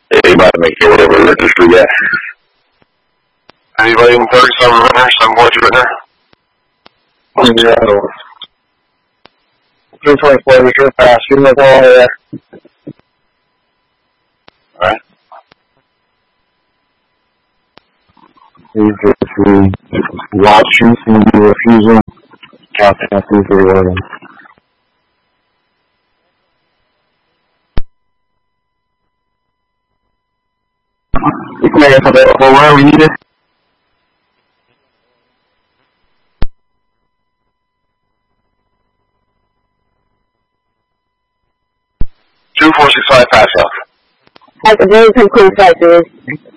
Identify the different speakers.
Speaker 1: Anybody make it whatever registry that. Anybody in 37 Ritter, 742 Ritter?
Speaker 2: Yeah. 324, we sure fast. You look all there.
Speaker 1: Alright.
Speaker 2: 353. Watching from the refusal. Contact 331. You can make us available where we need it.
Speaker 1: Two 465 pass off.
Speaker 3: That's a very conclusive factor.